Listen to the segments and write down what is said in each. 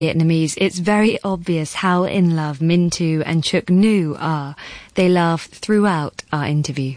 Vietnamese, it's very obvious how in love Minh-Tu and Chuc Nhu are. They laugh throughout our interview.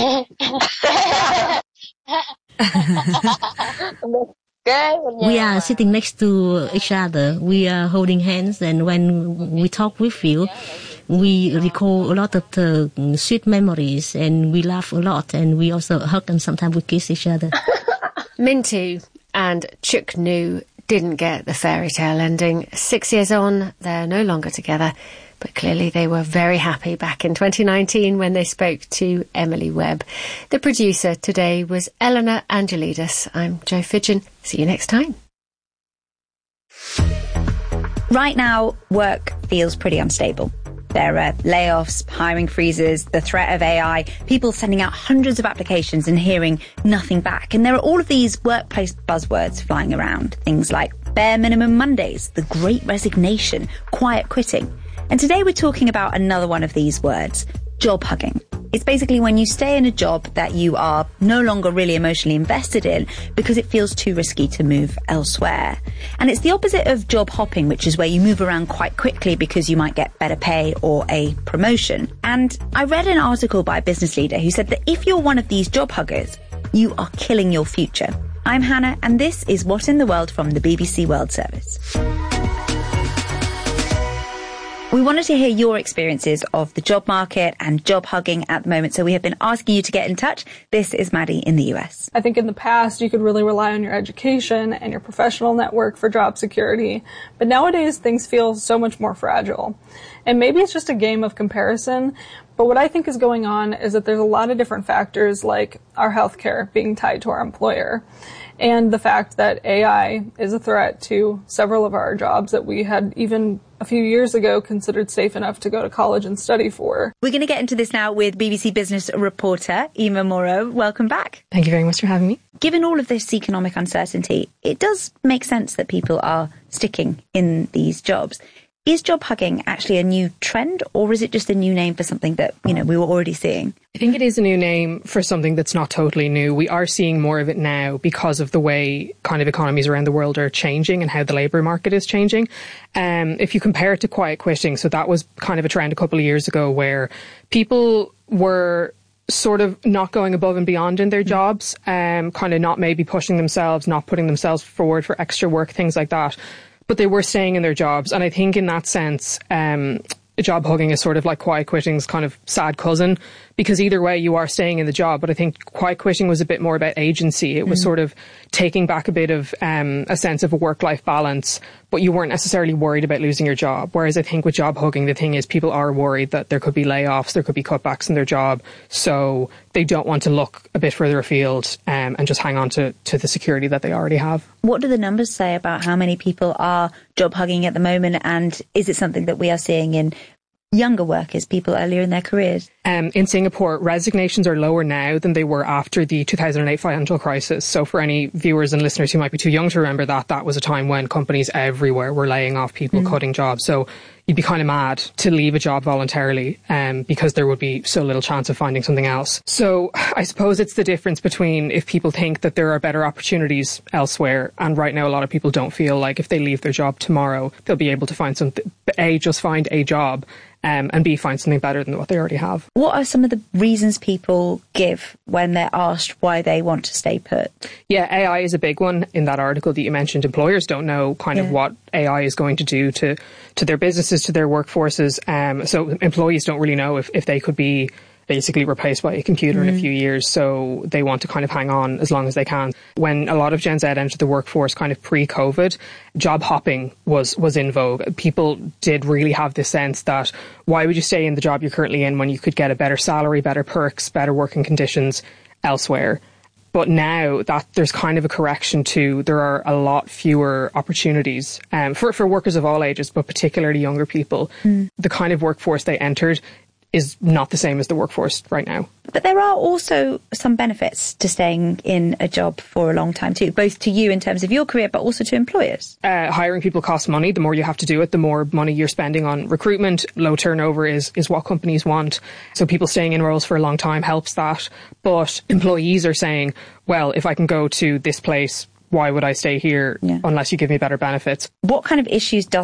We are sitting next to each other. We are holding hands, and when we talk with you, we recall a lot of the sweet memories, and we laugh a lot, and we also hug, and sometimes we kiss each other. Minh-Tu and Chuc Nhu didn't get the fairy tale ending. 6 years on, they're no longer together, but clearly they were very happy back in 2019 when they spoke to Emily Webb. The producer today was Eleanor Angelidis. I'm Jo Fidgen. See you next time. Right now, work feels pretty unstable. There are layoffs, hiring freezes, the threat of AI, people sending out hundreds of applications and hearing nothing back. And there are all of these workplace buzzwords flying around. Things like bare minimum Mondays, the great resignation, quiet quitting. And today we're talking about another one of these words, job hugging. It's basically when you stay in a job that you are no longer really emotionally invested in because it feels too risky to move elsewhere. And it's the opposite of job hopping, which is where you move around quite quickly because you might get better pay or a promotion. And I read an article by a business leader who said that if you're one of these job huggers, you are killing your future. I'm Hannah, and this is What in the World from the BBC World Service. We wanted to hear your experiences of the job market and job hugging at the moment, so we have been asking you to get in touch. This is Maddie in the US. I think in the past you could really rely on your education and your professional network for job security, but nowadays things feel so much more fragile. And maybe it's just a game of comparison, but what I think is going on is that there's a lot of different factors like our healthcare being tied to our employer, and the fact that AI is a threat to several of our jobs that we had even a few years ago considered safe enough to go to college and study for. We're going to get into this now with BBC Business reporter Emma Morrow. Welcome back. Thank you very much for having me. Given all of this economic uncertainty, it does make sense that people are sticking in these jobs. Is job hugging actually a new trend, or is it just a new name for something that, we were already seeing? I think it is a new name for something that's not totally new. We are seeing more of it now because of the way kind of economies around the world are changing and how the labour market is changing. If you compare it to quiet quitting, so that was kind of a trend a couple of years ago where people were sort of not going above and beyond in their jobs, kind of not maybe pushing themselves, not putting themselves forward for extra work, things like that. But they were staying in their jobs. And I think in that sense, job hugging is sort of like quiet quitting's kind of sad cousin, because either way you are staying in the job. But I think quiet quitting was a bit more about agency. It was sort of taking back a bit of a sense of a work-life balance, but you weren't necessarily worried about losing your job. Whereas I think with job hugging, the thing is people are worried that there could be layoffs, there could be cutbacks in their job. So they don't want to look a bit further afield and just hang on to the security that they already have. What do the numbers say about how many people are job hugging at the moment? And is it something that we are seeing in younger workers, people earlier in their careers? In Singapore, resignations are lower now than they were after the 2008 financial crisis. So for any viewers and listeners who might be too young to remember that, that was a time when companies everywhere were laying off people, cutting jobs. So you'd be kind of mad to leave a job voluntarily because there would be so little chance of finding something else. So I suppose it's the difference between if people think that there are better opportunities elsewhere, and right now a lot of people don't feel like if they leave their job tomorrow, they'll be able to find something, A, just find a job, and B, find something better than what they already have. What are some of the reasons people give when they're asked why they want to stay put? Yeah, AI is a big one. In that article that you mentioned, employers don't know kind of what AI is going to do to their businesses, to their workforces. So employees don't really know if they could be basically replaced by a computer in a few years. So they want to kind of hang on as long as they can. When a lot of Gen Z entered the workforce kind of pre-COVID, job hopping was in vogue. People did really have this sense that why would you stay in the job you're currently in when you could get a better salary, better perks, better working conditions elsewhere? But now that there's kind of a correction to, there are a lot fewer opportunities for workers of all ages, but particularly younger people. The kind of workforce they entered is not the same as the workforce right now. But there are also some benefits to staying in a job for a long time too, both to you in terms of your career, but also to employers. Hiring people costs money. The more you have to do it, the more money you're spending on recruitment. Low turnover is what companies want. So people staying in roles for a long time helps that. But employees are saying, well, if I can go to this place why would I stay here unless you give me better benefits? What kind of issues does